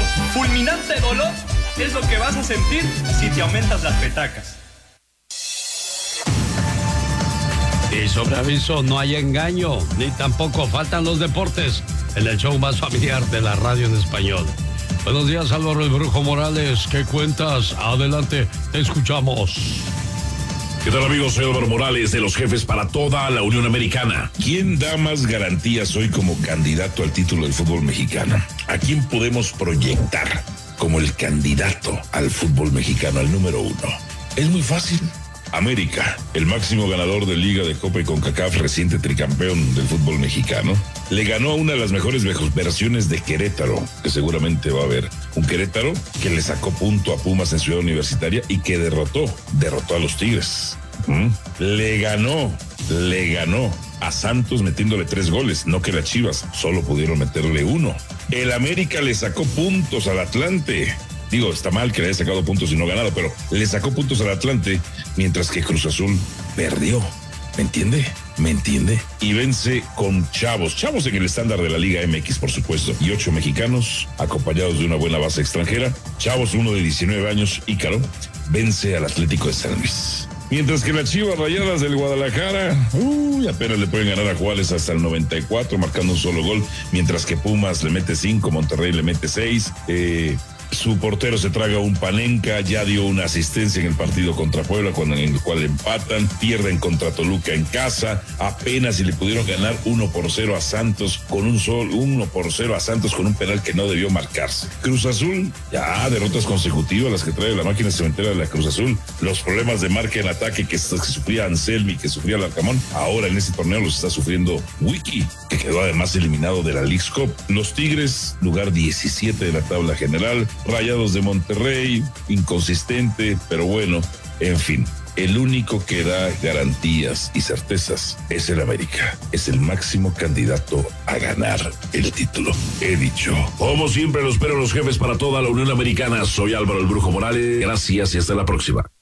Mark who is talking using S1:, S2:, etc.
S1: Fulminante dolor es lo que vas a sentir si te aumentas las petacas.
S2: Y sobre aviso, no hay engaño, ni tampoco faltan los deportes en el show más familiar de la radio en español. Buenos días, Álvaro el Brujo Morales. ¿Qué cuentas? Adelante, te escuchamos.
S3: ¿Qué tal, amigos? Soy Álvaro Morales, de los Jefes para toda la Unión Americana. ¿Quién da más garantías hoy como candidato al título del fútbol mexicano? ¿A quién podemos proyectar como el candidato al fútbol mexicano, al número 1? Es muy fácil. América, el máximo ganador de Liga de Copa y CONCACAF, reciente tricampeón del fútbol mexicano, le ganó a una de las mejores versiones de Querétaro, que seguramente va a haber. Un Querétaro que le sacó punto a Pumas en Ciudad Universitaria y que derrotó a los Tigres. Le ganó a Santos metiéndole 3 goles, no que las Chivas solo pudieron meterle 1. El América le sacó puntos al Atlante. Digo, está mal que le haya sacado puntos y no ganado, pero le sacó puntos al Atlante, mientras que Cruz Azul perdió. ¿Me entiende? Y vence con Chavos en el estándar de la Liga MX, por supuesto, y 8 mexicanos, acompañados de una buena base extranjera. Chavos, uno de 19 años, Ícaro, vence al Atlético de San Luis. Mientras que las Chivas Rayadas del Guadalajara, apenas le pueden ganar a Juárez hasta el 94, marcando un solo gol, mientras que Pumas le mete 5, Monterrey le mete 6, su portero se traga un Panenka, ya dio una asistencia en el partido contra Puebla, en el cual empatan, pierden contra Toluca en casa, apenas si le pudieron ganar 1-0 a Santos con un penal que no debió marcarse. Cruz Azul, ya derrotas consecutivas las que trae la máquina cementera de la Cruz Azul, los problemas de marca en ataque que sufría Anselmi, que sufría Larcamón, ahora en este torneo los está sufriendo Wiki, que quedó además eliminado de la Leagues Cup. Los Tigres, lugar 17 de la tabla general. Rayados de Monterrey, inconsistente, pero bueno, en fin. El único que da garantías y certezas es el América. Es el máximo candidato a ganar el título. He dicho. Como siempre, los espero los Jefes para toda la Unión Americana. Soy Álvaro el Brujo Morales. Gracias y hasta la próxima.